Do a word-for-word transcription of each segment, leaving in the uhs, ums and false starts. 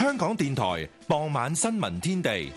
香港電台傍晚新聞天地。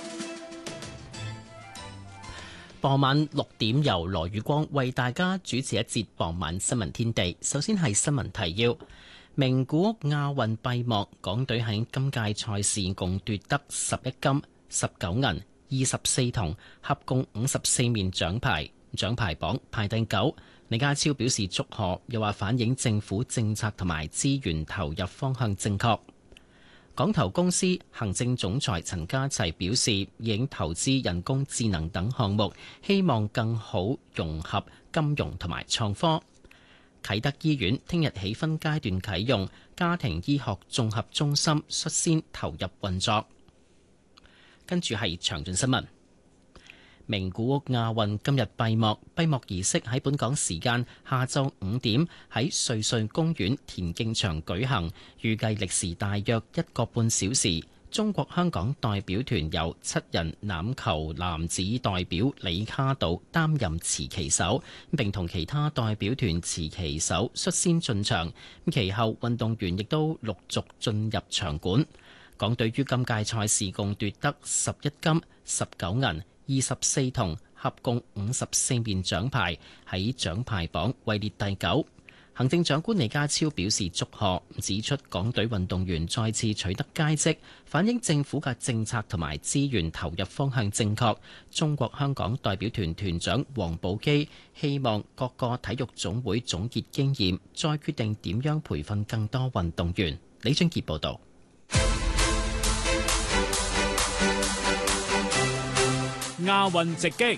傍晚六點由羅宇光為大家主持一節傍晚新聞天地。首先係新聞提要：名古屋亞運閉幕，港隊喺今屆賽事共奪得十一金、十九銀、二十四銅，合共五十四面獎牌，獎牌榜排第九。李家超表示祝賀，又話反映政府政策同埋資源投入方向正確。港投公司行政總裁陳家齊表示，已經投資人工智能等項目，希望更好融合金融同埋創科。啟德醫院聽日起分階段啟用，家庭醫學綜合中心率先投入運作。跟住係詳盡新聞。名古屋亞運今日閉幕，閉幕儀式喺本港時間下晝五點喺瑞穗公園田徑場舉行，預計歷時大約一個半小時。中國香港代表團由七人欖球男子代表李卡道擔任持旗手，並同其他代表團持旗手率先進場，其後運動員亦都陸續進入場館。港隊於今屆賽事共奪得十一金、十九銀、二十四銅，合共五十四面獎牌，喺獎牌榜位列第九。行政長官李家超表示祝賀，指出港隊運動員再次取得佳績，反映政府嘅政策同埋資源投入方向正確。中國香港代表團團長黃寶基希望各個體育總會總結經驗，再決定點樣培訓更多運動員。李俊傑報導。 亞運直擊，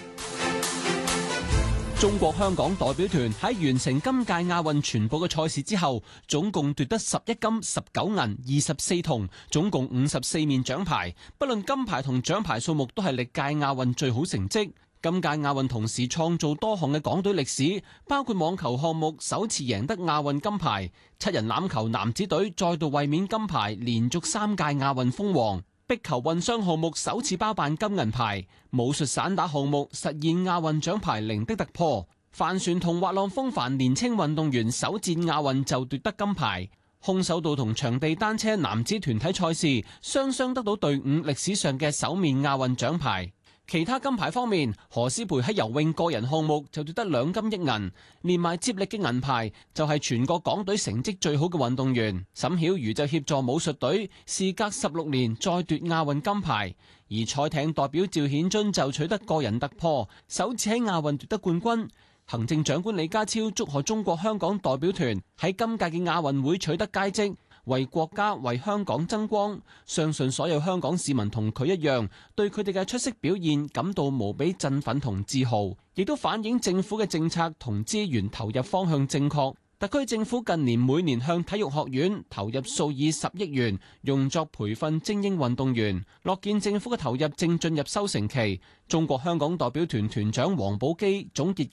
中國香港代表團喺完成今屆亞運全部嘅賽事之後，總共奪得十一金、十九銀、二十四銅，總共五十四面獎牌。不論金牌同獎牌數目，都係歷屆亞運最好成績。今屆亞運同時創造多項嘅港隊歷史，包括網球項目首次贏得亞運金牌，七人欖球男子隊再度衛冕金牌，連續三屆亞運封王。壁球混雙項目首次包辦金銀牌，武術散打項目實現亞運獎牌零的突破，帆船同滑浪風帆年輕運動員首戰亞運就奪得金牌，空手道同場地單車男子團體賽事雙雙得到隊伍歷史上嘅首面亞運獎牌。其他金牌方面，何詩蓓喺游泳個人項目就奪得兩金一銀，連埋接力嘅銀牌就係全國港隊成績最好嘅運動員。沈曉瑜就協助武術隊事隔十六年再奪亞運金牌，而賽艇代表趙顯臻就取得個人突破，首次喺亞運奪得冠軍。行政長官李家超祝賀中國香港代表團喺今屆嘅亞運會取得佳績，為國家為香港爭光，相信所有香港市民同佢一樣，對佢哋嘅出色表現感到無比振奮同自豪，亦都反映政府嘅政策同資源投入方向正確。特區政府近年每年向體育學院投入數以十億元，用作培訓精英運動員，樂見政府嘅投入正進入收成期。中國香港代表團團長黃寶基總結